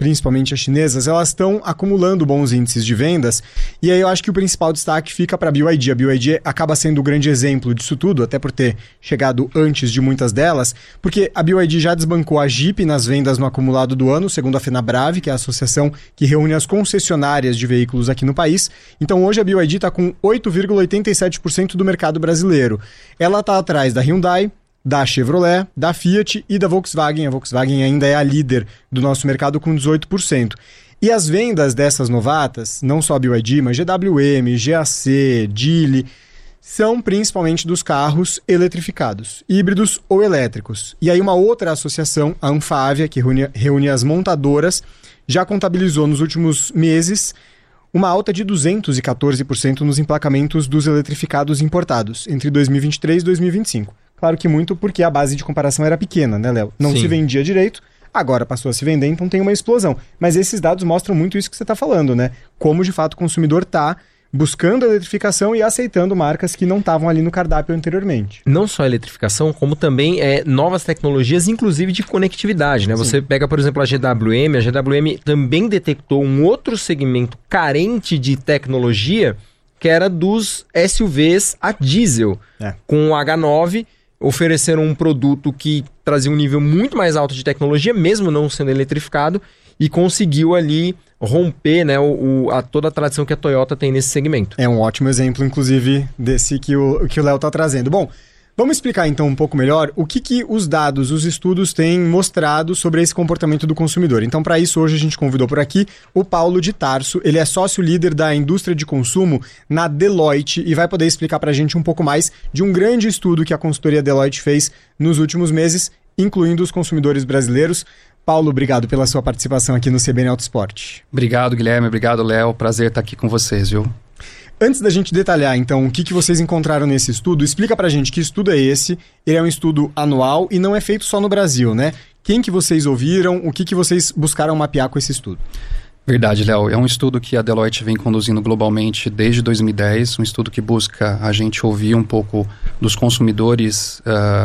principalmente as chinesas, elas estão acumulando bons índices de vendas, e aí eu acho que o principal destaque fica para a BYD. A BYD acaba sendo o grande exemplo disso tudo, até por ter chegado antes de muitas delas, porque a BYD já desbancou a Jeep nas vendas no acumulado do ano, segundo a FenaBrave, que é a associação que reúne as concessionárias de veículos aqui no país. Então hoje a BYD está com 8,87% do mercado brasileiro. Ela está atrás da Hyundai, da Chevrolet, da Fiat e da Volkswagen. A Volkswagen ainda é a líder do nosso mercado com 18%. E as vendas dessas novatas, não só a BYD, mas GWM, GAC, Geely, são principalmente dos carros eletrificados, híbridos ou elétricos. E aí uma outra associação, a Anfavea, que reúne as montadoras, já contabilizou nos últimos meses uma alta de 214% nos emplacamentos dos eletrificados importados entre 2023 e 2025. Claro que muito porque a base de comparação era pequena, né, Léo? Não se vendia direito, agora passou a se vender, então tem uma explosão. Mas esses dados mostram muito isso que você está falando, né? Como, de fato, o consumidor está buscando a eletrificação e aceitando marcas que não estavam ali no cardápio anteriormente. Não só a eletrificação, como também novas tecnologias, inclusive de conectividade, né? Sim. Você pega, por exemplo, a GWM também detectou um outro segmento carente de tecnologia, que era dos SUVs a diesel, com o H9, ofereceram um produto que trazia um nível muito mais alto de tecnologia, mesmo não sendo eletrificado, e conseguiu ali romper, né, toda a tradição que a Toyota tem nesse segmento. É um ótimo exemplo, inclusive, desse que o Léo está trazendo. Bom, vamos explicar então um pouco melhor o que os dados, os estudos têm mostrado sobre esse comportamento do consumidor. Então, para isso, hoje a gente convidou por aqui o Paulo de Tarso. Ele é sócio-líder da indústria de consumo na Deloitte e vai poder explicar para a gente um pouco mais de um grande estudo que a consultoria Deloitte fez nos últimos meses, incluindo os consumidores brasileiros. Paulo, obrigado pela sua participação aqui no CBN Auto Esporte. Obrigado, Guilherme. Obrigado, Léo. Prazer estar aqui com vocês, viu? Antes da gente detalhar, então, o que vocês encontraram nesse estudo, explica pra gente que estudo é esse. Ele é um estudo anual e não é feito só no Brasil, né? Quem que vocês ouviram, o que vocês buscaram mapear com esse estudo? Verdade, Léo. É um estudo que a Deloitte vem conduzindo globalmente desde 2010, um estudo que busca a gente ouvir um pouco dos consumidores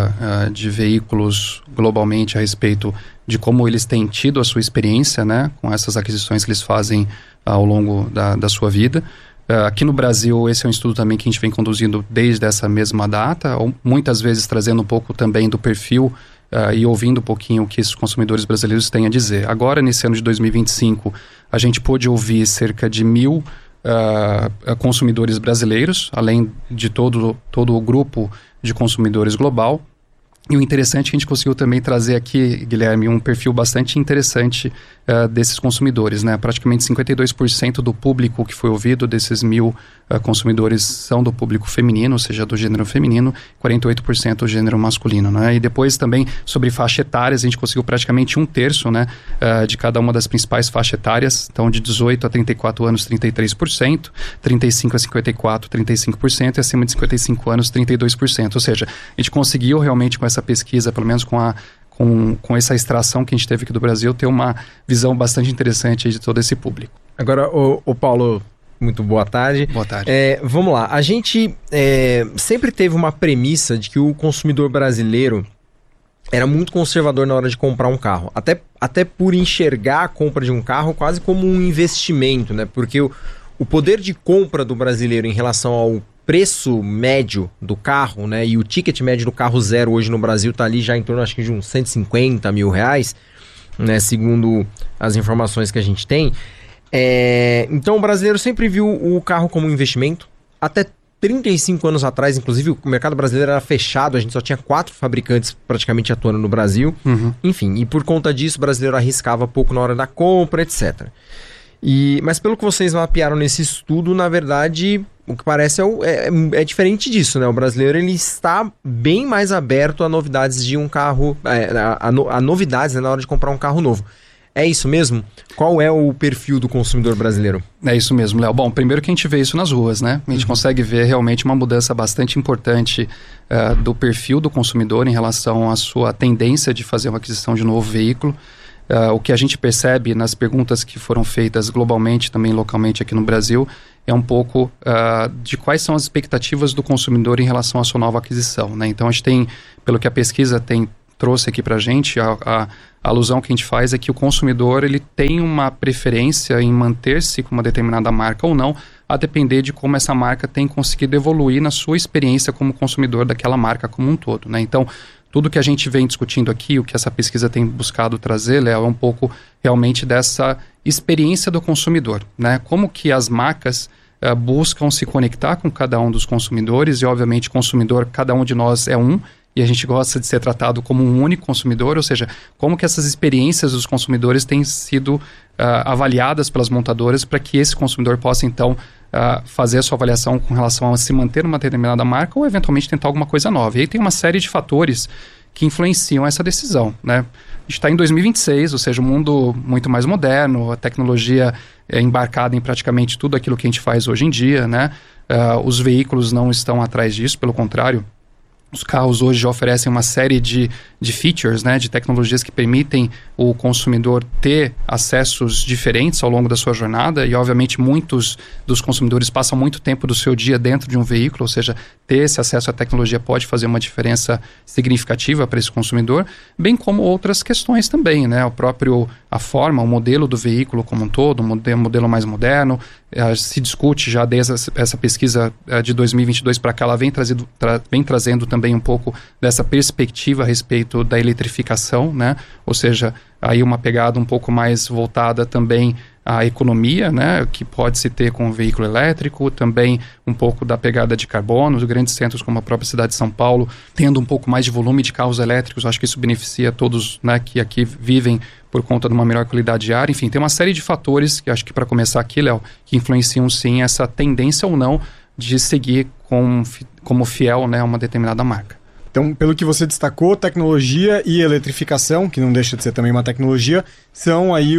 de veículos globalmente a respeito de como eles têm tido a sua experiência, né, com essas aquisições que eles fazem ao longo da sua vida. Aqui no Brasil, esse é um estudo também que a gente vem conduzindo desde essa mesma data, muitas vezes trazendo um pouco também do perfil e ouvindo um pouquinho o que esses consumidores brasileiros têm a dizer. Agora, nesse ano de 2025, a gente pôde ouvir cerca de 1.000 consumidores brasileiros, além de todo o grupo de consumidores global. E o interessante é que a gente conseguiu também trazer aqui, Guilherme, um perfil bastante interessante desses consumidores, né? Praticamente 52% do público que foi ouvido, desses 1.000 consumidores, são do público feminino, ou seja, do gênero feminino, 48% do gênero masculino, né? E depois também, sobre faixa etárias, a gente conseguiu praticamente 1/3, né, de cada uma das principais faixas etárias. Então, de 18 a 34 anos, 33%, 35 a 54, 35%, e acima de 55 anos, 32%. Ou seja, a gente conseguiu realmente com essa pesquisa, pelo menos com essa extração que a gente teve aqui do Brasil, ter uma visão bastante interessante de todo esse público. Agora, o Paulo, muito boa tarde. Boa tarde. Vamos lá, a gente sempre teve uma premissa de que o consumidor brasileiro era muito conservador na hora de comprar um carro, até por enxergar a compra de um carro quase como um investimento, né? Porque o poder de compra do brasileiro em relação ao preço médio do carro, né, e o ticket médio do carro zero hoje no Brasil está ali já em torno, acho que de uns 150 mil reais, né, segundo as informações que a gente tem. Então o brasileiro sempre viu o carro como um investimento. Até 35 anos atrás, inclusive, o mercado brasileiro era fechado, a gente só tinha 4 fabricantes praticamente atuando no Brasil. Enfim, e por conta disso o brasileiro arriscava pouco na hora da compra, etc. Mas pelo que vocês mapearam nesse estudo, na verdade, o que parece é diferente disso, né? O brasileiro ele está bem mais aberto a novidades de um carro, a novidades, né, na hora de comprar um carro novo. É isso mesmo? Qual é o perfil do consumidor brasileiro? É isso mesmo, Léo. Bom, primeiro que a gente vê isso nas ruas, né? A gente consegue ver realmente uma mudança bastante importante do perfil do consumidor em relação à sua tendência de fazer uma aquisição de um novo veículo. O que a gente percebe nas perguntas que foram feitas globalmente, também localmente aqui no Brasil, é um pouco de quais são as expectativas do consumidor em relação à sua nova aquisição, né? Então, a gente tem, pelo que a pesquisa tem trouxe aqui para a gente, a alusão que a gente faz é que o consumidor ele tem uma preferência em manter-se com uma determinada marca ou não, a depender de como essa marca tem conseguido evoluir na sua experiência como consumidor daquela marca como um todo, né? Então, tudo que a gente vem discutindo aqui, o que essa pesquisa tem buscado trazer, Léo, é um pouco realmente dessa experiência do consumidor, né? Como que as marcas buscam se conectar com cada um dos consumidores, e obviamente consumidor, cada um de nós é um, e a gente gosta de ser tratado como um único consumidor, ou seja, como que essas experiências dos consumidores têm sido avaliadas pelas montadoras para que esse consumidor possa então fazer a sua avaliação com relação a se manter numa determinada marca ou eventualmente tentar alguma coisa nova. E aí tem uma série de fatores que influenciam essa decisão, né? A gente está em 2026, ou seja, um mundo muito mais moderno, a tecnologia é embarcada em praticamente tudo aquilo que a gente faz hoje em dia, né? Os veículos não estão atrás disso, pelo contrário. Os carros hoje já oferecem uma série de features, né, de tecnologias que permitem o consumidor ter acessos diferentes ao longo da sua jornada e, obviamente, muitos dos consumidores passam muito tempo do seu dia dentro de um veículo, ou seja, ter esse acesso à tecnologia pode fazer uma diferença significativa para esse consumidor, bem como outras questões também, né, a forma, o modelo do veículo como um todo, um modelo mais moderno, se discute já desde essa pesquisa de 2022 para cá, ela vem trazendo também um pouco dessa perspectiva a respeito da eletrificação, né? Ou seja, aí uma pegada um pouco mais voltada também à economia, né? Que pode-se ter com o veículo elétrico, também um pouco da pegada de carbono, dos grandes centros como a própria cidade de São Paulo, tendo um pouco mais de volume de carros elétricos, acho que isso beneficia todos, né, que aqui vivem por conta de uma melhor qualidade de ar. Enfim, tem uma série de fatores que acho que para começar aqui, Léo, que influenciam sim essa tendência ou não de seguir como fiel, né, a uma determinada marca. Então, pelo que você destacou, tecnologia e eletrificação, que não deixa de ser também uma tecnologia, são aí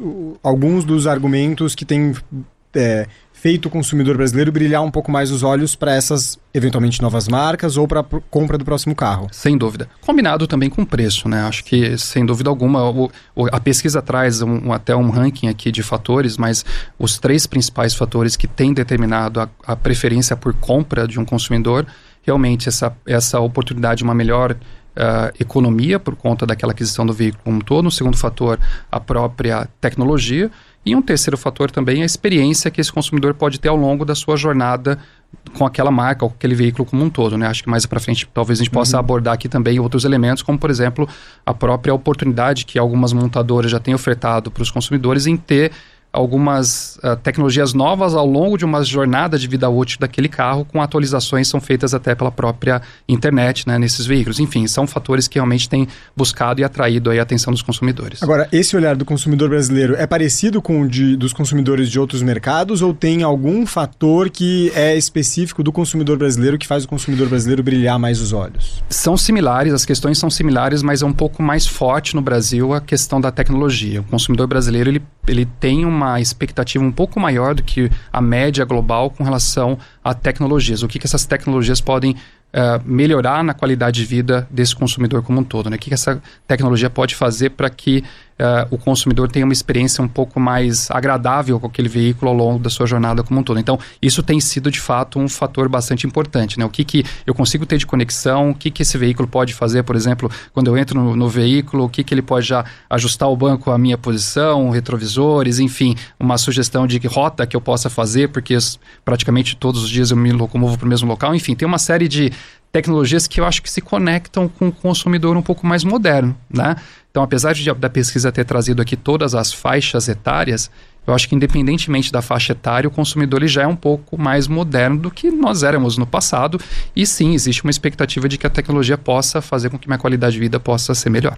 alguns dos argumentos que têm feito o consumidor brasileiro brilhar um pouco mais os olhos para essas, eventualmente, novas marcas ou para a compra do próximo carro. Sem dúvida. Combinado também com o preço, né? Acho que, sem dúvida alguma, a pesquisa traz até um ranking aqui de fatores, mas os 3 principais fatores que têm determinado a preferência por compra de um consumidor, realmente essa oportunidade de uma melhor economia por conta daquela aquisição do veículo como um todo. Um segundo fator, a própria tecnologia. E um terceiro fator também é a experiência que esse consumidor pode ter ao longo da sua jornada com aquela marca ou com aquele veículo como um todo, né? Acho que mais para frente talvez a gente possa abordar aqui também outros elementos, como por exemplo a própria oportunidade que algumas montadoras já têm ofertado para os consumidores em ter algumas tecnologias novas ao longo de uma jornada de vida útil daquele carro, com atualizações são feitas até pela própria internet, né, nesses veículos. Enfim, são fatores que realmente têm buscado e atraído aí a atenção dos consumidores. Agora, esse olhar do consumidor brasileiro é parecido com o dos consumidores de outros mercados ou tem algum fator que é específico do consumidor brasileiro que faz o consumidor brasileiro brilhar mais os olhos? São similares, as questões são similares, mas é um pouco mais forte no Brasil a questão da tecnologia. O consumidor brasileiro, ele tem uma expectativa um pouco maior do que a média global com relação a tecnologias. O que essas tecnologias podem melhorar na qualidade de vida desse consumidor como um todo, né? O que essa tecnologia pode fazer para que o consumidor tenha uma experiência um pouco mais agradável com aquele veículo ao longo da sua jornada como um todo. Então, isso tem sido, de fato, um fator bastante importante, né? O que eu consigo ter de conexão, o que esse veículo pode fazer, por exemplo, quando eu entro no veículo, o que ele pode já ajustar o banco à minha posição, retrovisores, enfim, uma sugestão de rota que eu possa fazer, porque praticamente todos os dias eu me locomovo para o mesmo local. Enfim, tem uma série de tecnologias que eu acho que se conectam com o consumidor um pouco mais moderno, né? Então, apesar da pesquisa ter trazido aqui todas as faixas etárias, eu acho que independentemente da faixa etária, o consumidor ele já é um pouco mais moderno do que nós éramos no passado. E sim, existe uma expectativa de que a tecnologia possa fazer com que minha qualidade de vida possa ser melhor.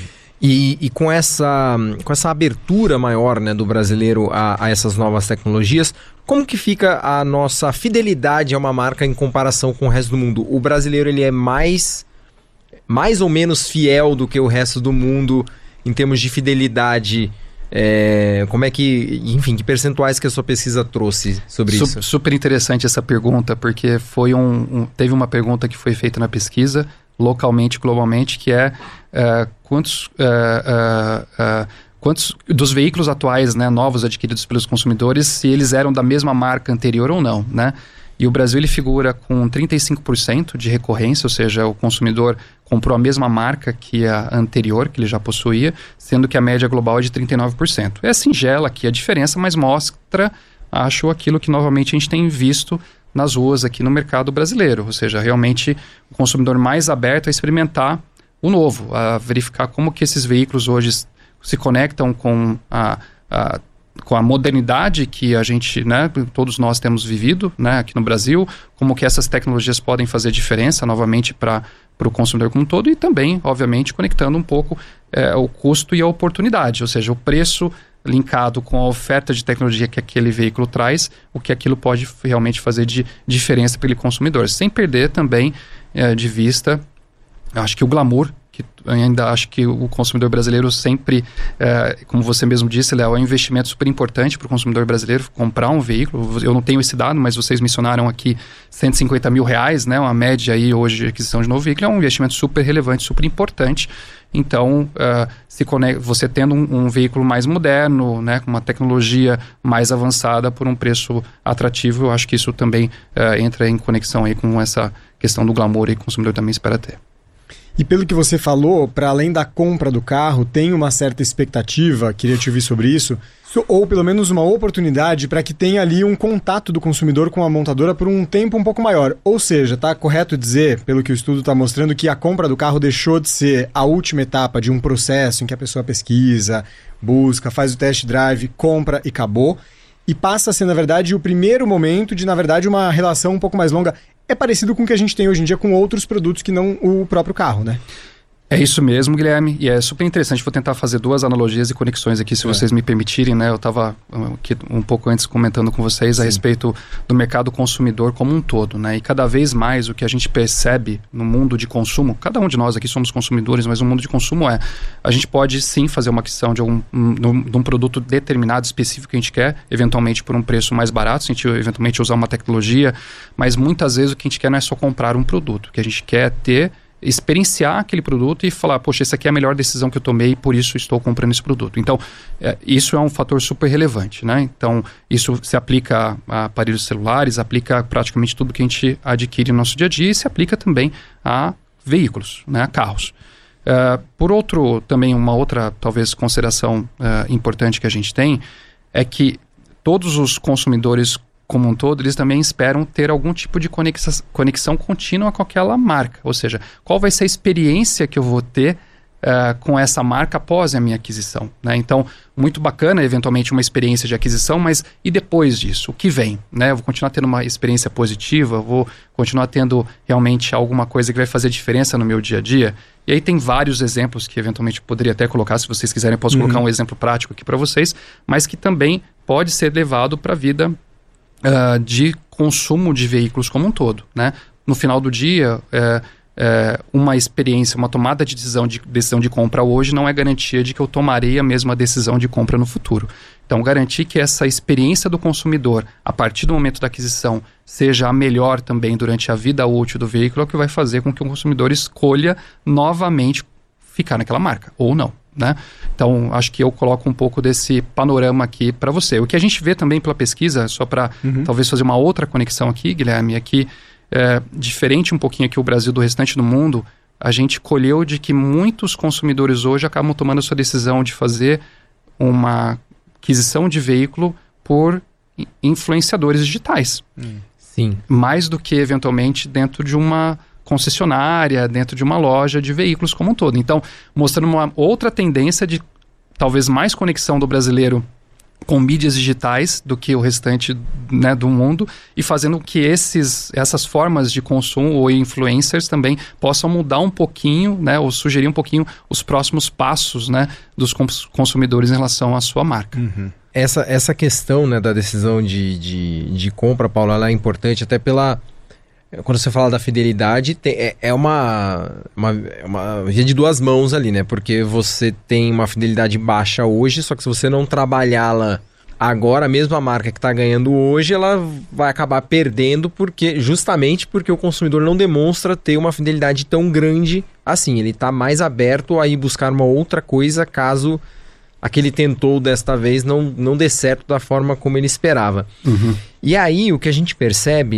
E com essa abertura maior, né, do brasileiro a essas novas tecnologias, como que fica a nossa fidelidade a uma marca em comparação com o resto do mundo? O brasileiro ele é mais ou menos fiel do que o resto do mundo em termos de fidelidade? Como é que, enfim, que percentuais que a sua pesquisa trouxe sobre isso? Super interessante essa pergunta, porque teve uma pergunta que foi feita na pesquisa, localmente, globalmente, que é quantos dos veículos atuais, né, novos adquiridos pelos consumidores, se eles eram da mesma marca anterior ou não, né? E o Brasil ele figura com 35% de recorrência, ou seja, o consumidor comprou a mesma marca que a anterior, que ele já possuía, sendo que a média global é de 39%. É singela aqui a diferença, mas mostra, acho, aquilo que novamente a gente tem visto nas ruas aqui no mercado brasileiro, ou seja, realmente o consumidor mais aberto a experimentar o novo, a verificar como que esses veículos hoje se conectam com a modernidade que a gente, né, todos nós temos vivido, né, aqui no Brasil, como que essas tecnologias podem fazer diferença novamente para o consumidor como um todo e também, obviamente, conectando um pouco o custo e a oportunidade, ou seja, o preço linkado com a oferta de tecnologia que aquele veículo traz, o que aquilo pode realmente fazer de diferença para aquele consumidor, sem perder também de vista, acho que o glamour, que ainda acho que o consumidor brasileiro sempre, como você mesmo disse, Léo, é um investimento super importante para o consumidor brasileiro comprar um veículo. Eu não tenho esse dado, mas vocês mencionaram aqui R$150 mil, né, uma média aí hoje de aquisição de novo veículo, é um investimento super relevante, super importante. Então, você tendo um veículo mais moderno, né, com uma tecnologia mais avançada por um preço atrativo, eu acho que isso também entra em conexão aí com essa questão do glamour aí que o consumidor também espera ter. E pelo que você falou, para além da compra do carro, tem uma certa expectativa, queria te ouvir sobre isso, ou pelo menos uma oportunidade para que tenha ali um contato do consumidor com a montadora por um tempo um pouco maior. Ou seja, está correto dizer, pelo que o estudo está mostrando, que a compra do carro deixou de ser a última etapa de um processo em que a pessoa pesquisa, busca, faz o test drive, compra e acabou, e passa a ser, na verdade, o primeiro momento de, na verdade, uma relação um pouco mais longa. É parecido com o que a gente tem hoje em dia com outros produtos que não o próprio carro, né? É isso mesmo, Guilherme, e é super interessante. Vou tentar fazer duas analogias e conexões aqui, se vocês me permitirem, né? Eu estava aqui um pouco antes comentando com vocês a respeito do mercado consumidor como um todo, né? E cada vez mais o que a gente percebe no mundo de consumo, cada um de nós aqui somos consumidores, mas o mundo de consumo a gente pode sim fazer uma aquisição de um produto determinado, específico que a gente quer, eventualmente por um preço mais barato, se a gente eventualmente usar uma tecnologia, mas muitas vezes o que a gente quer não é só comprar um produto, o que a gente quer experienciar aquele produto e falar, poxa, essa aqui é a melhor decisão que eu tomei e por isso estou comprando esse produto. Então, isso é um fator super relevante, né? Então, isso se aplica a aparelhos celulares, aplica a praticamente tudo que a gente adquire no nosso dia a dia e se aplica também a veículos, né? A carros. Por outro, também uma outra, talvez, consideração importante que a gente tem é que todos os consumidores como um todo, eles também esperam ter algum tipo de conexão contínua com aquela marca. Ou seja, qual vai ser a experiência que eu vou ter com essa marca após a minha aquisição, né? Então, muito bacana, eventualmente, uma experiência de aquisição, mas e depois disso? O que vem? Né? Eu vou continuar tendo uma experiência positiva? Vou continuar tendo realmente alguma coisa que vai fazer diferença no meu dia a dia? E aí tem vários exemplos que eventualmente eu poderia até colocar, se vocês quiserem, eu posso colocar um exemplo prático aqui para vocês, mas que também pode ser levado para a vida de consumo de veículos como um todo, né? No final do dia, uma experiência, uma tomada de decisão de compra hoje não é garantia de que eu tomarei a mesma decisão de compra no futuro. Então, garantir que essa experiência do consumidor, a partir do momento da aquisição, seja a melhor também durante a vida útil do veículo, é o que vai fazer com que o consumidor escolha novamente ficar naquela marca, ou não, né? Então, acho que eu coloco um pouco desse panorama aqui para você. O que a gente vê também pela pesquisa, só para talvez fazer uma outra conexão aqui, Guilherme, é que diferente um pouquinho aqui o Brasil do restante do mundo, a gente colheu de que muitos consumidores hoje acabam tomando a sua decisão de fazer uma aquisição de veículo por influenciadores digitais. Sim. Mais do que, eventualmente, dentro de uma concessionária, dentro de uma loja de veículos como um todo. Então, mostrando uma outra tendência de talvez mais conexão do brasileiro com mídias digitais do que o restante, né, do mundo, e fazendo que essas formas de consumo ou influencers também possam mudar um pouquinho, né, ou sugerir um pouquinho os próximos passos, né, dos consumidores em relação à sua marca. Essa questão, né, da decisão de compra, Paulo, ela é importante até pela... Quando você fala da fidelidade, é uma via de duas mãos ali, né? Porque você tem uma fidelidade baixa hoje, só que se você não trabalhá-la agora, mesmo a marca que está ganhando hoje, ela vai acabar perdendo justamente porque o consumidor não demonstra ter uma fidelidade tão grande assim. Ele está mais aberto a ir buscar uma outra coisa caso a que ele tentou desta vez não dê certo da forma como ele esperava. E aí, o que a gente percebe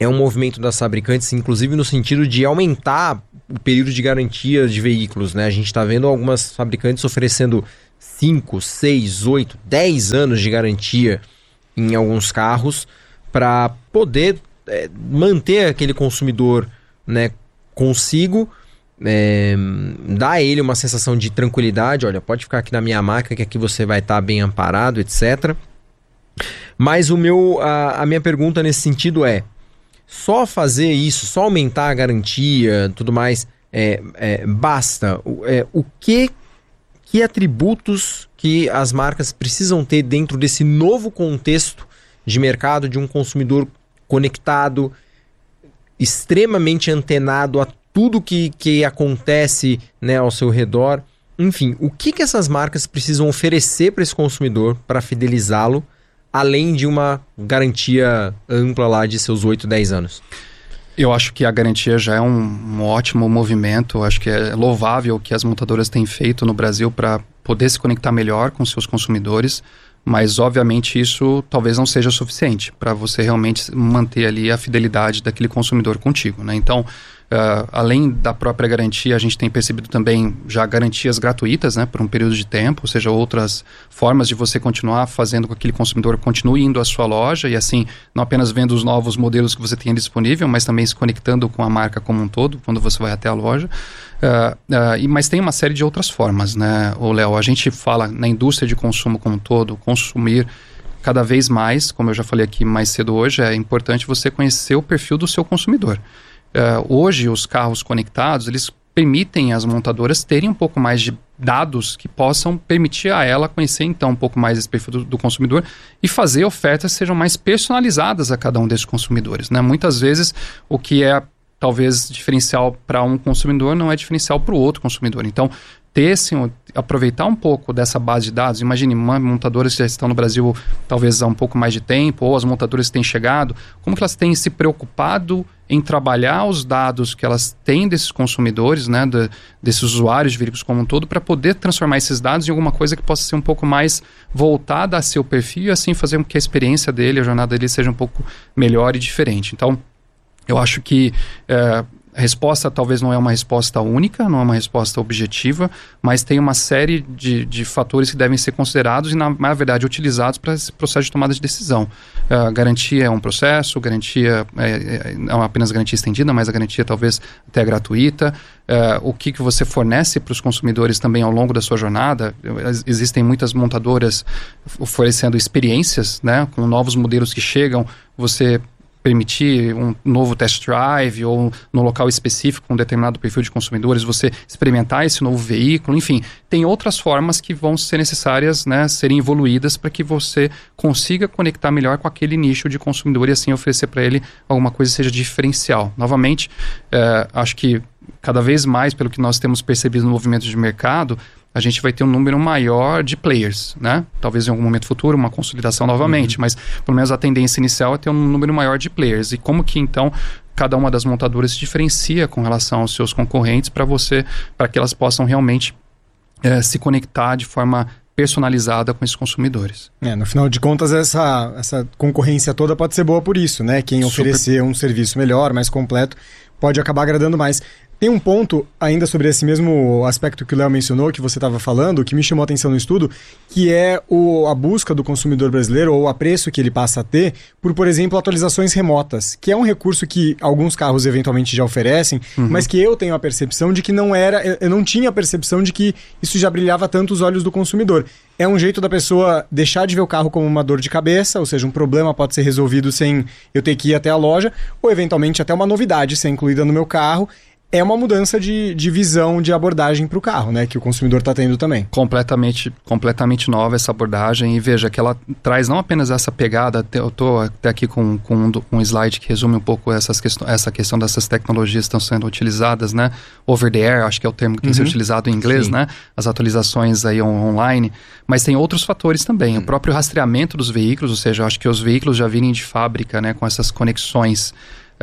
é um movimento das fabricantes, inclusive no sentido de aumentar o período de garantia de veículos, né? A gente está vendo algumas fabricantes oferecendo 5, 6, 8, 10 anos de garantia em alguns carros para poder manter aquele consumidor, né, consigo, dar a ele uma sensação de tranquilidade. Olha, pode ficar aqui na minha máquina que aqui você vai estar bem amparado, etc. Mas a minha pergunta nesse sentido é: só fazer isso, só aumentar a garantia, tudo mais, basta? Que atributos que as marcas precisam ter dentro desse novo contexto de mercado, de um consumidor conectado, extremamente antenado a tudo que acontece, né, ao seu redor? Enfim, o que essas marcas precisam oferecer para esse consumidor para fidelizá-lo, além de uma garantia ampla lá de seus 8, 10 anos? Eu acho que a garantia já é um ótimo movimento. Acho que é louvável o que as montadoras têm feito no Brasil para poder se conectar melhor com seus consumidores, mas obviamente isso talvez não seja suficiente para você realmente manter ali a fidelidade daquele consumidor contigo, né? Então, além da própria garantia, a gente tem percebido também já garantias gratuitas, né, por um período de tempo, ou seja, outras formas de você continuar fazendo com que aquele consumidor continue indo à sua loja e assim, não apenas vendo os novos modelos que você tem disponível, mas também se conectando com a marca como um todo, quando você vai até a loja. Mas tem uma série de outras formas, né, Léo? A gente fala na indústria de consumo como um todo, consumir cada vez mais, como eu já falei aqui mais cedo hoje, é importante você conhecer o perfil do seu consumidor. Hoje, os carros conectados, eles permitem as montadoras terem um pouco mais de dados que possam permitir a ela conhecer, então, um pouco mais esse perfil do consumidor e fazer ofertas que sejam mais personalizadas a cada um desses consumidores, né? Muitas vezes, o que é, talvez, diferencial para um consumidor não é diferencial para o outro consumidor. Então, aproveitar um pouco dessa base de dados. Imagine, montadoras que já estão no Brasil talvez há um pouco mais de tempo, ou as montadoras que têm chegado, como que elas têm se preocupado em trabalhar os dados que elas têm desses consumidores, né, desses usuários de veículos como um todo, para poder transformar esses dados em alguma coisa que possa ser um pouco mais voltada a seu perfil e assim fazer com que a experiência dele, a jornada dele seja um pouco melhor e diferente. Então, eu acho que a resposta talvez não é uma resposta única, não é uma resposta objetiva, mas tem uma série de fatores que devem ser considerados e, na verdade, utilizados para esse processo de tomada de decisão. Garantia é um processo, garantia não é apenas garantia estendida, mas a garantia talvez até gratuita. O que você fornece para os consumidores também ao longo da sua jornada. Existem muitas montadoras oferecendo experiências, né, com novos modelos que chegam, você permitir um novo test drive ou no local específico com um determinado perfil de consumidores, você experimentar esse novo veículo, enfim, tem outras formas que vão ser necessárias, né, serem evoluídas para que você consiga conectar melhor com aquele nicho de consumidor e assim oferecer para ele alguma coisa que seja diferencial. Novamente, acho que cada vez mais, pelo que nós temos percebido no movimento de mercado, a gente vai ter um número maior de players, né? Talvez em algum momento futuro, uma consolidação novamente, mas pelo menos a tendência inicial é ter um número maior de players. E como que então cada uma das montadoras se diferencia com relação aos seus concorrentes para que elas possam realmente se conectar de forma personalizada com esses consumidores. No final de contas, essa concorrência toda pode ser boa por isso, né? Quem oferecer um serviço melhor, mais completo, pode acabar agradando mais. Tem um ponto ainda sobre esse mesmo aspecto que o Léo mencionou, que você estava falando, que me chamou a atenção no estudo, que é a busca do consumidor brasileiro, ou o apreço que ele passa a ter por exemplo, atualizações remotas, que é um recurso que alguns carros eventualmente já oferecem, mas que eu tenho a percepção de que eu não tinha a percepção de que isso já brilhava tanto os olhos do consumidor. É um jeito da pessoa deixar de ver o carro como uma dor de cabeça, ou seja, um problema pode ser resolvido sem eu ter que ir até a loja, ou eventualmente até uma novidade ser incluída no meu carro. É uma mudança de visão, de abordagem para o carro, né? Que o consumidor está tendo também. Completamente nova essa abordagem. E veja que ela traz não apenas essa pegada, eu estou até aqui com um slide que resume um pouco essa questão dessas tecnologias que estão sendo utilizadas, né? Over the air, acho que é o termo que tem que ser utilizado em inglês, né? As atualizações aí online. Mas tem outros fatores também. O próprio rastreamento dos veículos, ou seja, eu acho que os veículos já virem de fábrica, né? Com essas conexões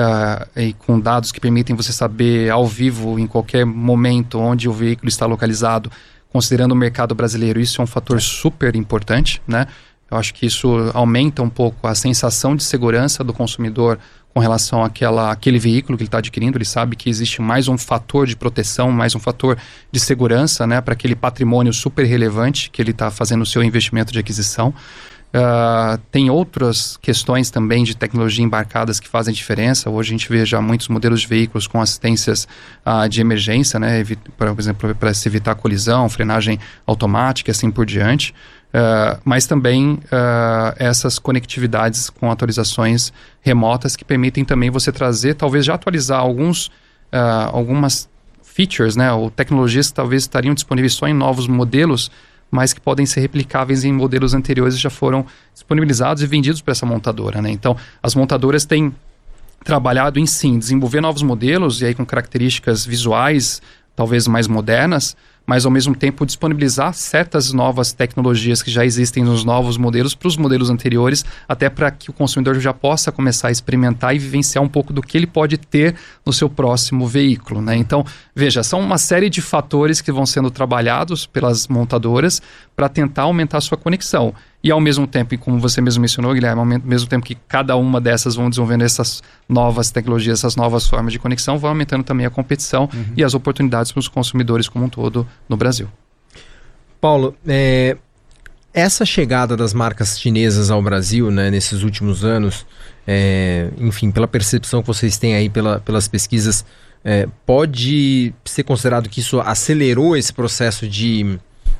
e com dados que permitem você saber ao vivo, em qualquer momento, onde o veículo está localizado, considerando o mercado brasileiro, isso é um fator super importante, né? Eu acho que isso aumenta um pouco a sensação de segurança do consumidor com relação àquele veículo que ele está adquirindo. Ele sabe que existe mais um fator de proteção, mais um fator de segurança, né, para aquele patrimônio super relevante que ele está fazendo o seu investimento de aquisição. Tem outras questões também de tecnologia embarcadas que fazem diferença. Hoje a gente vê já muitos modelos de veículos com assistências de emergência, né, por exemplo, para se evitar colisão, frenagem automática e assim por diante. Mas também essas conectividades com atualizações remotas que permitem também você trazer, talvez já atualizar algumas features, né, ou tecnologias que talvez estariam disponíveis só em novos modelos, mas que podem ser replicáveis em modelos anteriores e já foram disponibilizados e vendidos para essa montadora, né? Então, as montadoras têm trabalhado em sim, desenvolver novos modelos, e aí com características visuais talvez mais modernas, mas ao mesmo tempo disponibilizar certas novas tecnologias que já existem nos novos modelos para os modelos anteriores, até para que o consumidor já possa começar a experimentar e vivenciar um pouco do que ele pode ter no seu próximo veículo, né? Então, veja, são uma série de fatores que vão sendo trabalhados pelas montadoras para tentar aumentar a sua conexão. E ao mesmo tempo, como você mesmo mencionou, Guilherme, ao mesmo tempo que cada uma dessas vão desenvolvendo essas novas tecnologias, essas novas formas de conexão, vão aumentando também a competição e as oportunidades para os consumidores como um todo no Brasil. Paulo, essa chegada das marcas chinesas ao Brasil, né, nesses últimos anos, enfim, pela percepção que vocês têm aí pelas pesquisas, pode ser considerado que isso acelerou esse processo de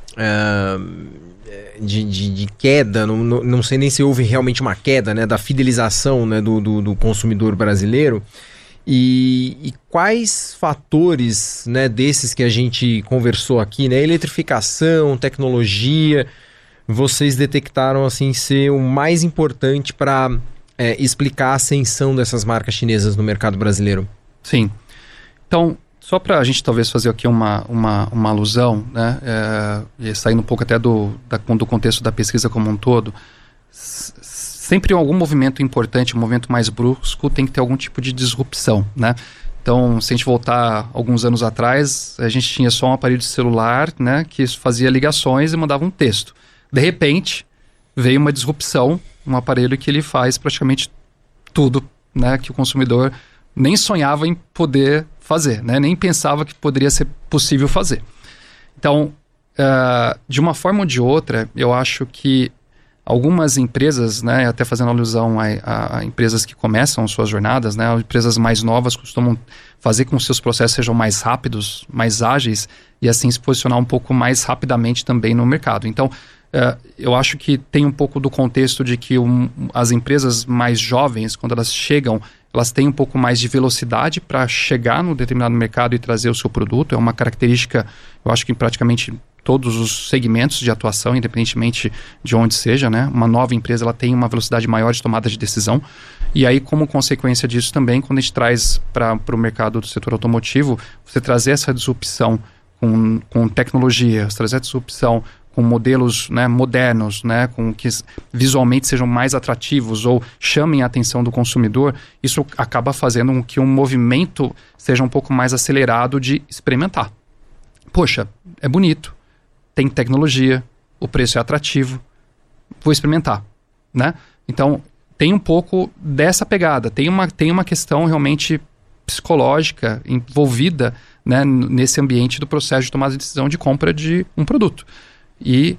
queda, não sei nem se houve realmente uma queda, né, da fidelização, né, do consumidor brasileiro, e quais fatores, né, desses que a gente conversou aqui, né, eletrificação, tecnologia, vocês detectaram assim ser o mais importante para explicar a ascensão dessas marcas chinesas no mercado brasileiro? Sim. Então, só para a gente talvez fazer aqui uma alusão, né, e saindo um pouco até do contexto da pesquisa como um todo, sempre algum movimento importante, um movimento mais brusco, tem que ter algum tipo de disrupção, né? Então, se a gente voltar alguns anos atrás, a gente tinha só um aparelho de celular, né, que fazia ligações e mandava um texto. De repente, veio uma disrupção, um aparelho que ele faz praticamente tudo, né, que o consumidor nem sonhava em poder fazer, né? Nem pensava que poderia ser possível fazer. Então, de uma forma ou de outra, eu acho que algumas empresas, né, até fazendo alusão a empresas que começam suas jornadas, né, empresas mais novas costumam fazer com que seus processos sejam mais rápidos, mais ágeis, e assim se posicionar um pouco mais rapidamente também no mercado. Então, eu acho que tem um pouco do contexto de que as empresas mais jovens, quando elas chegam, elas têm um pouco mais de velocidade para chegar no determinado mercado e trazer o seu produto. É uma característica, eu acho que em praticamente todos os segmentos de atuação, independentemente de onde seja, né? Uma nova empresa, ela tem uma velocidade maior de tomada de decisão. E aí, como consequência disso também, quando a gente traz para o mercado do setor automotivo, você trazer essa disrupção com tecnologia, trazer essa disrupção com modelos, né, modernos, né, com que visualmente sejam mais atrativos ou chamem a atenção do consumidor, isso acaba fazendo com que um movimento seja um pouco mais acelerado de experimentar. Poxa, é bonito, tem tecnologia, o preço é atrativo, vou experimentar, né? Então, tem um pouco dessa pegada, tem uma questão realmente psicológica envolvida, né, nesse ambiente do processo de tomada de decisão de compra de um produto. E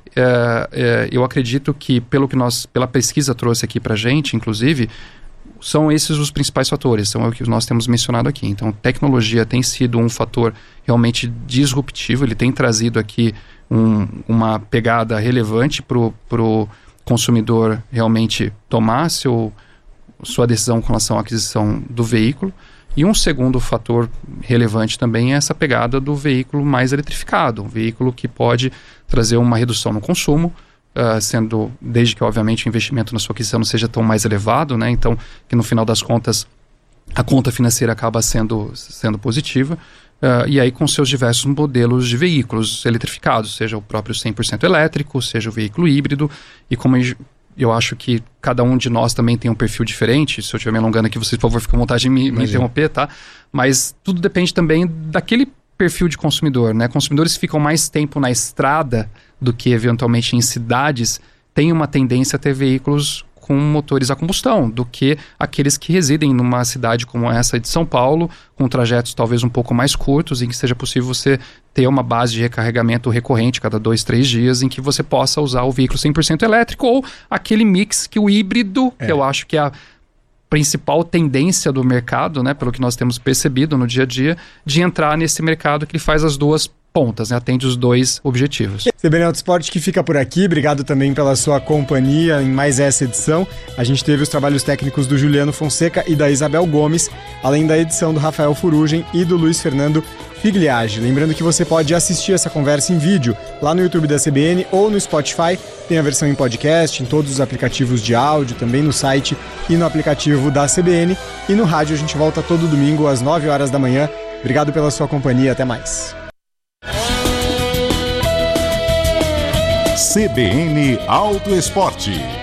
eu acredito que, pela pesquisa trouxe aqui para a gente, inclusive, são esses os principais fatores, são o que nós temos mencionado aqui. Então, tecnologia tem sido um fator realmente disruptivo, ele tem trazido aqui uma pegada relevante para o consumidor realmente tomar sua decisão com relação à aquisição do veículo. E um segundo fator relevante também é essa pegada do veículo mais eletrificado, um veículo que pode trazer uma redução no consumo, sendo, desde que obviamente o investimento na sua aquisição não seja tão mais elevado, né? Então, que no final das contas a conta financeira acaba sendo positiva, e aí com seus diversos modelos de veículos eletrificados, seja o próprio 100% elétrico, seja o veículo híbrido, e como eu acho que cada um de nós também tem um perfil diferente. Se eu estiver me alongando aqui, vocês, por favor, fiquem à vontade de me interromper, tá? Mas tudo depende também daquele perfil de consumidor, né? Consumidores que ficam mais tempo na estrada do que eventualmente em cidades têm uma tendência a ter veículos com motores a combustão do que aqueles que residem numa cidade como essa de São Paulo, com trajetos talvez um pouco mais curtos, em que seja possível você ter uma base de recarregamento recorrente cada 2-3 dias, em que você possa usar o veículo 100% elétrico, ou aquele mix que o híbrido, que eu acho que é a principal tendência do mercado, né, pelo que nós temos percebido no dia a dia, de entrar nesse mercado que ele faz as duas pontas, né, atende os dois objetivos. CBN Autosport que fica por aqui, obrigado também pela sua companhia em mais essa edição. A gente teve os trabalhos técnicos do Juliano Fonseca e da Isabel Gomes, além da edição do Rafael Furugem e do Luiz Fernando Figliage. Lembrando que você pode assistir essa conversa em vídeo lá no YouTube da CBN ou no Spotify. Tem a versão em podcast, em todos os aplicativos de áudio, também no site e no aplicativo da CBN. E no rádio a gente volta todo domingo às 9 horas da manhã. Obrigado pela sua companhia, até mais. CBN Auto Esporte.